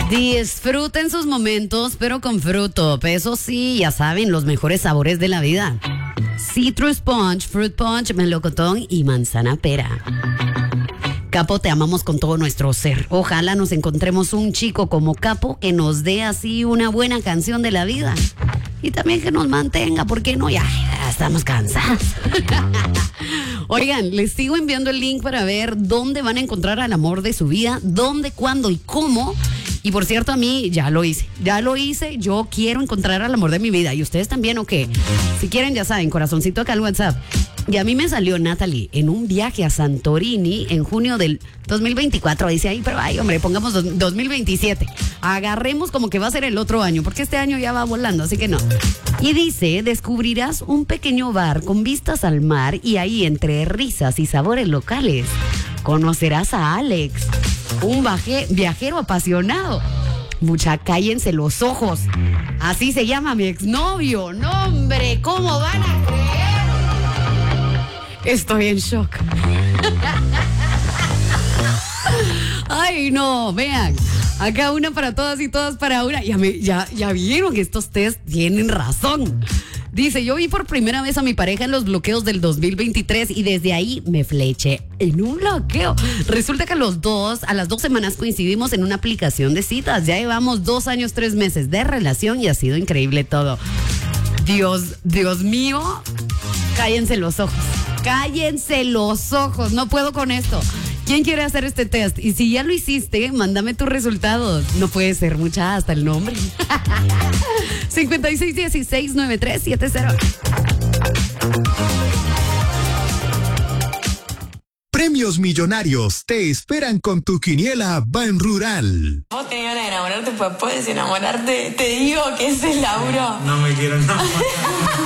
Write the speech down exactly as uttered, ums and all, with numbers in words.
Disfruten sus momentos, pero con fruto. Eso sí, ya saben, los mejores sabores de la vida. Citrus Punch, Fruit Punch, melocotón y manzana pera. Capo, te amamos con todo nuestro ser. Ojalá nos encontremos un chico como Capo que nos dé así una buena canción de la vida. Y también que nos mantenga, ¿por qué no? Ya, ya estamos cansados. Oigan, les sigo enviando el link para ver dónde van a encontrar al amor de su vida, dónde, cuándo y cómo. Y por cierto, a mí ya lo hice, ya lo hice, yo quiero encontrar al amor de mi vida. ¿Y ustedes también o qué? Si quieren, ya saben, corazoncito acá al WhatsApp. Y a mí me salió Natalie en un viaje a Santorini en junio del dos mil veinticuatro. Dice ahí, pero ay, hombre, pongamos dos, dos mil veintisiete. Agarremos como que va a ser el otro año, porque este año ya va volando, así que no. Y dice, descubrirás un pequeño bar con vistas al mar y ahí entre risas y sabores locales conocerás a Alex, un baje, viajero apasionado. Mucha, cállense los ojos. Así se llama mi exnovio. No, hombre, ¿cómo van a creer? Estoy en shock. Ay, no, vean. Acá una para todas y todas para una. Ya, me, ya, ya vieron que estos test tienen razón. Dice, yo vi por primera vez a mi pareja en los bloqueos del dos mil veintitrés y desde ahí me fleché en un bloqueo. Resulta que los dos, a las dos semanas coincidimos en una aplicación de citas. Ya llevamos dos años, tres meses de relación y ha sido increíble todo. Dios, Dios mío, cállense los ojos. Cállense los ojos, no puedo con esto. ¿Quién quiere hacer este test? Y si ya lo hiciste, mándame tus resultados. No puede ser mucha, hasta el nombre. cincuenta y seis dieciséis noventa y tres setenta. Premios millonarios te esperan con tu quiniela Ban Rural. Vos tenías ganas de enamorarte, pues puedes enamorarte. Te digo que ese es Lauro. No me quiero enamorar.